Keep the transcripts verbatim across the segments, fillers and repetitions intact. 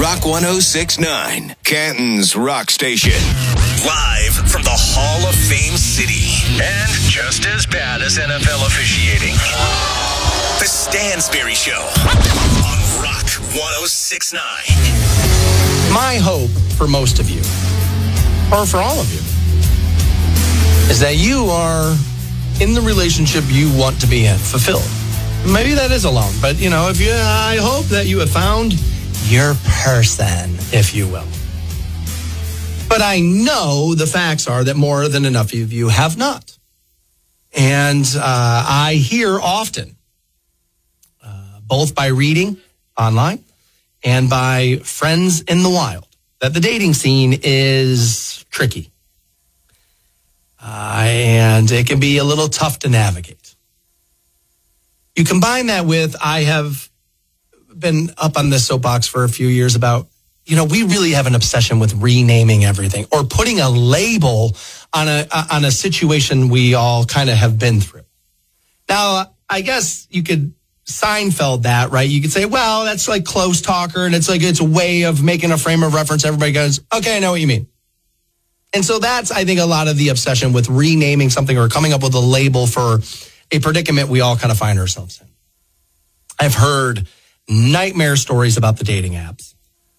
Rock one oh six point nine, Canton's Rock Station. Live from the Hall of Fame City. And just as bad as N F L officiating. The Stansberry Show on Rock one oh six point nine. My hope for most of you, or for all of you, is that you are in the relationship you want to be in, fulfilled. Maybe that is alone, but you know, if you, I hope that you have found your person, if you will. But I know the facts are that more than enough of you have not. And uh, I hear often, uh, both by reading online and by friends in the wild, that the dating scene is tricky. Uh, and it can be a little tough to navigate. You combine that with, I have been up on this soapbox for a few years about, you know, we really have an obsession with renaming everything or putting a label on a on a situation we all kind of have been through. Now, I guess you could Seinfeld that, right? You could say, well, that's like close talker, and it's like it's a way of making a frame of reference. Everybody goes, okay, I know what you mean. And so that's, I think, a lot of the obsession with renaming something or coming up with a label for a predicament we all kind of find ourselves in. I've heard nightmare stories about the dating apps.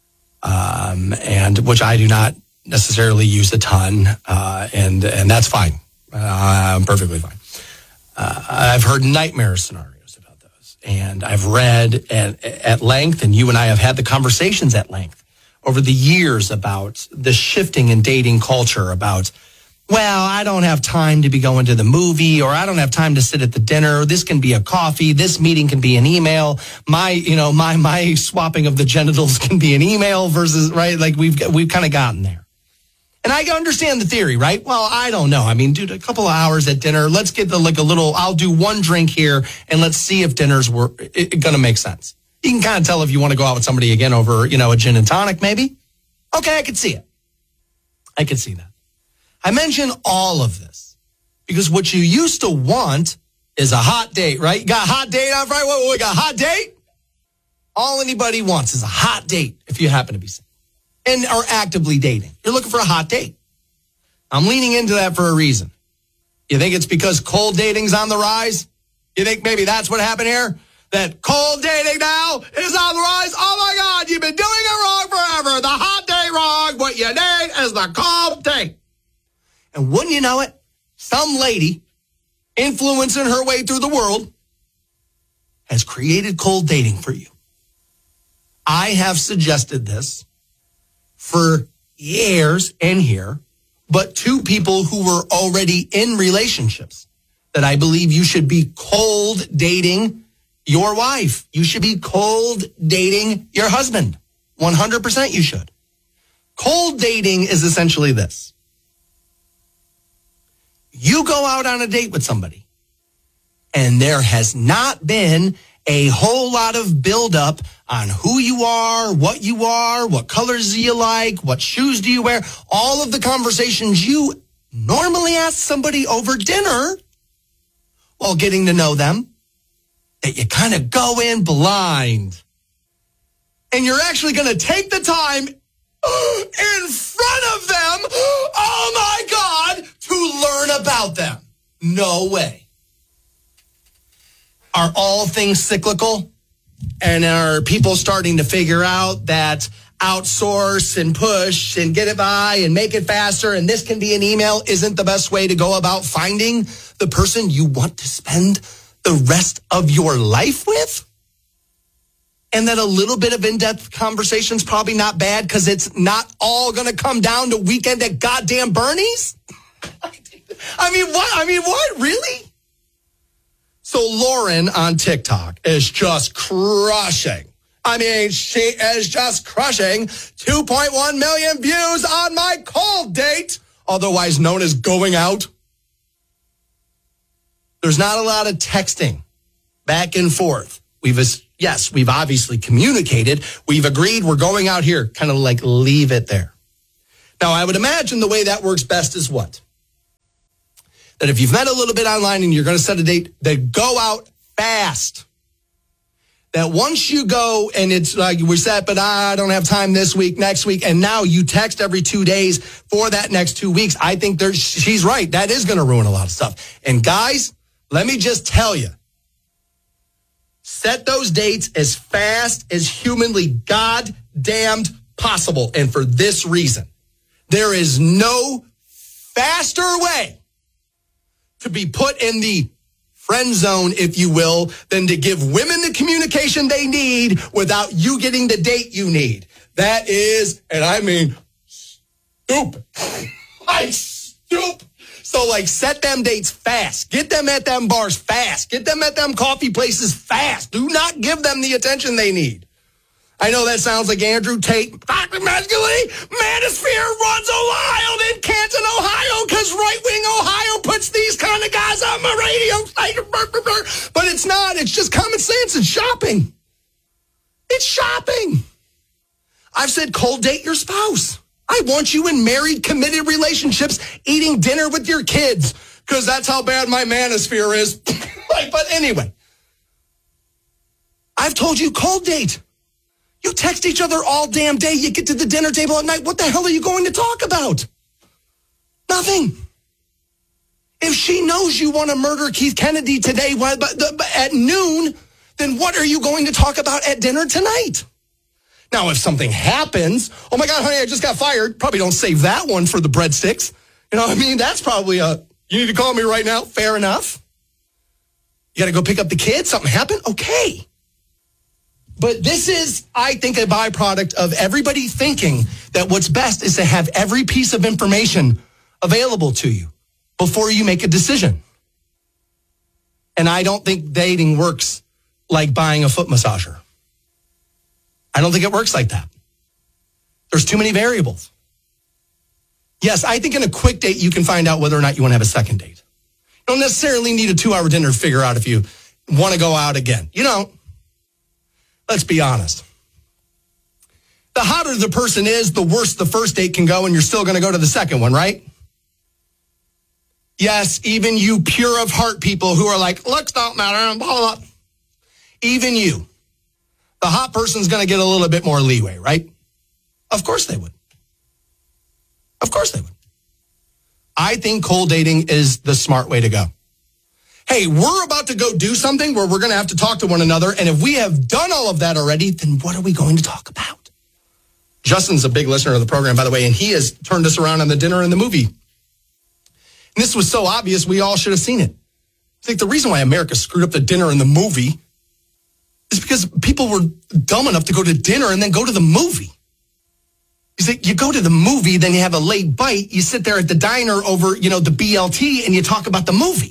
Um, and which I do not necessarily use a ton, uh, and and that's fine. Uh, I'm perfectly fine. Uh, I've heard nightmare scenarios about those, and I've read at, at length, and you and I have had the conversations at length over the years about the shifting in dating culture, about, well, I don't have time to be going to the movie, or I don't have time to sit at the dinner. This can be a coffee. This meeting can be an email. My, you know, my, my swapping of the genitals can be an email versus, right? Like we've, we've kind of gotten there. And I understand the theory, right? Well, I don't know. I mean, dude, a couple of hours at dinner. Let's get the, like a little, I'll do one drink here and let's see if dinner's were going to make sense. You can kind of tell if you want to go out with somebody again over, you know, a gin and tonic, maybe. Okay. I could see it. I could see that. I mention all of this because what you used to want is a hot date, right? You got a hot date on Friday? What, we got a hot date? All anybody wants is a hot date if you happen to be single and are actively dating. You're looking for a hot date. I'm leaning into that for a reason. You think it's because cold dating's on the rise? You think maybe that's what happened here? That cold dating now is on the rise? Oh my God, you've been doing it wrong forever. The hot date wrong. What you need is the cold date. And wouldn't you know it, some lady influencing her way through the world has created cold dating for you. I have suggested this for years and here, but to people who were already in relationships, that I believe you should be cold dating your wife. You should be cold dating your husband. one hundred percent you should. Cold dating is essentially this. You go out on a date with somebody, and there has not been a whole lot of buildup on who you are, what you are, what colors do you like, what shoes do you wear, all of the conversations you normally ask somebody over dinner while getting to know them, that you kind of go in blind. And you're actually going to take the time in front of them, oh my God, to learn about them. No way. Are all things cyclical? And are people starting to figure out that outsource and push and get it by and make it faster and this can be an email isn't the best way to go about finding the person you want to spend the rest of your life with? And that a little bit of in-depth conversation is probably not bad because it's not all going to come down to weekend at goddamn Bernie's? I mean, what? I mean, what? Really? So Lauren on TikTok is just crushing. I mean, she is just crushing two point one million views on my cold date, otherwise known as going out. There's not a lot of texting back and forth. We've Yes, we've obviously communicated. We've agreed we're going out here. Kind of like leave it there. Now, I would imagine the way that works best is what? That if you've met a little bit online and you're going to set a date, then go out fast. that once you go and it's like we're set, but I don't have time this week, next week, and now you text every two days for that next two weeks, I think there's, she's right. That is going to ruin a lot of stuff. And guys, let me just tell you, set those dates as fast as humanly goddamned possible. And for this reason, there is no faster way to be put in the friend zone, if you will, than to give women the communication they need without you getting the date you need. That is, and I mean, stupid. Like, stupid. So, like, set them dates fast. Get them at them bars fast. Get them at them coffee places fast. Do not give them the attention they need. I know that sounds like Andrew Tate. Doctor Mescali, Manosphere runs wild in Canton, Ohio, because right-wing Ohio puts these kind of guys on my radio. But it's not. It's just common sense. It's shopping. It's shopping. I've said cold date your spouse. I want you in married, committed relationships eating dinner with your kids, because that's how bad my manosphere is. Like, but anyway, I've told you cold date. You text each other all damn day. You get to the dinner table at night. What the hell are you going to talk about? Nothing. If she knows you want to murder Keith Kennedy today at noon, then what are you going to talk about at dinner tonight? Now, if something happens, oh my God, honey, I just got fired. Probably don't save that one for the breadsticks. You know what I mean? That's probably a, you need to call me right now. Fair enough. You got to go pick up the kids. Something happened. Okay. But this is, I think, a byproduct of everybody thinking that what's best is to have every piece of information available to you before you make a decision. And I don't think dating works like buying a foot massager. I don't think it works like that. There's too many variables. Yes, I think in a quick date, you can find out whether or not you want to have a second date. You don't necessarily need a two-hour dinner to figure out if you want to go out again. You don't. Let's be honest. The hotter the person is, the worse the first date can go, and you're still going to go to the second one, right? Yes, even you pure of heart people who are like, looks don't matter, and blah, blah. Even you. The hot person's going to get a little bit more leeway, right? Of course they would. Of course they would. I think cold dating is the smart way to go. Hey, we're about to go do something where we're going to have to talk to one another. And if we have done all of that already, then what are we going to talk about? Justin's a big listener of the program, by the way, and he has turned us around on the dinner and the movie. And this was so obvious, we all should have seen it. I think the reason why America screwed up the dinner and the movie is because people were dumb enough to go to dinner and then go to the movie. You say, you go to the movie, then you have a late bite, you sit there at the diner over, you know, the B L T, and you talk about the movie.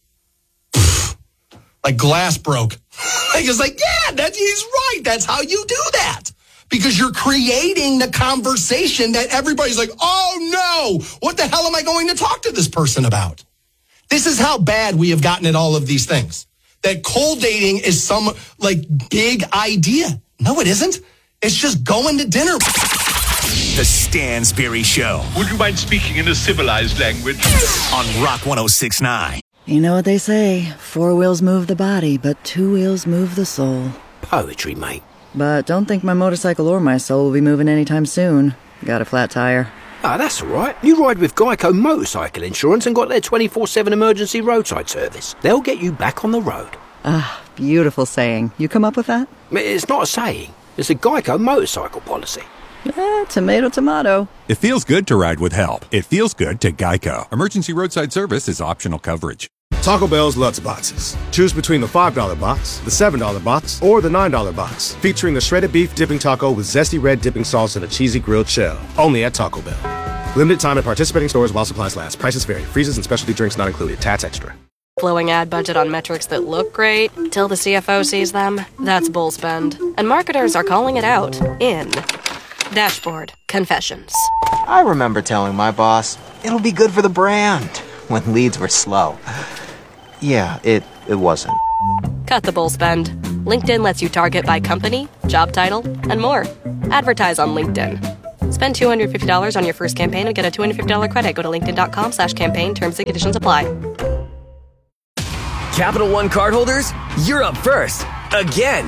Like glass broke. It's like, yeah, that's, he's right. That's how you do that. Because you're creating the conversation that everybody's like, oh no, what the hell am I going to talk to this person about? This is how bad we have gotten at all of these things. That cold dating is some like big idea. No, it isn't. It's just going to dinner. The Stansberry Show. Would you mind speaking in a civilized language? On Rock one oh six point nine. You know what they say, four wheels move the body, but two wheels move the soul. Poetry, mate. But don't think my motorcycle or my soul will be moving anytime soon. Got a flat tire. Ah, that's all right. You ride with Geico Motorcycle Insurance and got their twenty-four seven emergency roadside service. They'll get you back on the road. Ah, beautiful saying. You come up with that? It's not a saying. It's a Geico motorcycle policy. Eh, tomato, tomato. It feels good to ride with help. It feels good to Geico. Emergency roadside service is optional coverage. Taco Bell's Lutz Boxes. Choose between the five dollar box, the seven dollar box, or the nine dollar box, featuring the shredded beef dipping taco with zesty red dipping sauce and a cheesy grilled shell. Only at Taco Bell. Limited time at participating stores while supplies last. Prices vary. Freezes and specialty drinks not included. Tax extra. Flowing ad budget on metrics that look great till the C F O sees them. That's bull spend. And marketers are calling it out in Dashboard Confessions. I remember telling my boss, it'll be good for the brand, when leads were slow. Yeah, it, it wasn't. Cut the bull spend. LinkedIn lets you target by company, job title, and more. Advertise on LinkedIn. Spend two hundred fifty dollars on your first campaign and get a two hundred fifty dollars credit. Go to linkedin.com slash campaign. Terms and conditions apply. Capital One cardholders, you're up first. Again.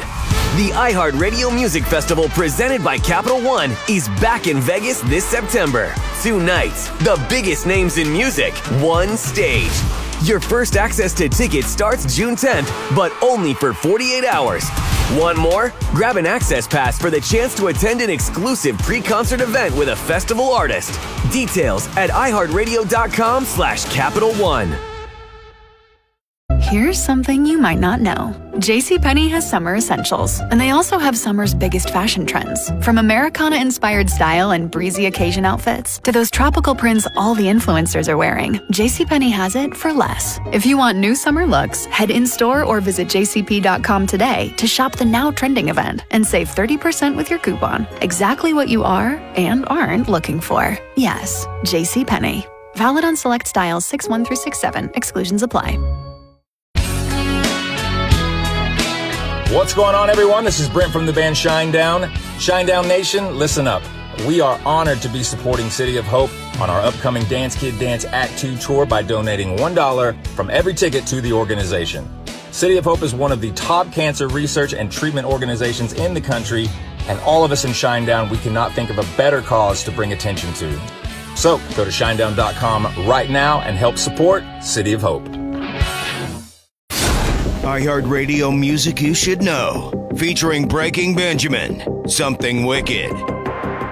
The iHeartRadio Music Festival presented by Capital One is back in Vegas this September. Two nights, the biggest names in music, one stage. Your first access to tickets starts June tenth, but only for forty-eight hours. Want more? Grab an access pass for the chance to attend an exclusive pre-concert event with a festival artist. Details at iHeartRadio.com slash Capital One. Here's something you might not know. JCPenney has summer essentials, and they also have summer's biggest fashion trends. From Americana-inspired style and breezy occasion outfits to those tropical prints all the influencers are wearing, JCPenney has it for less. If you want new summer looks, head in-store or visit j c p dot com today to shop the now trending event and save thirty percent with your coupon. Exactly what you are and aren't looking for. Yes, JCPenney. Valid on select styles six one through six seven. Exclusions apply. What's going on, everyone? This is Brent from the band Shinedown. Shinedown Nation, listen up. We are honored to be supporting City of Hope on our upcoming Dance Kid Dance Act two tour by donating one dollar from every ticket to the organization. City of Hope is one of the top cancer research and treatment organizations in the country, and all of us in Shinedown, we cannot think of a better cause to bring attention to. So go to shinedown dot com right now and help support City of Hope. iHeartRadio Music You Should Know, featuring Breaking Benjamin, Something Wicked.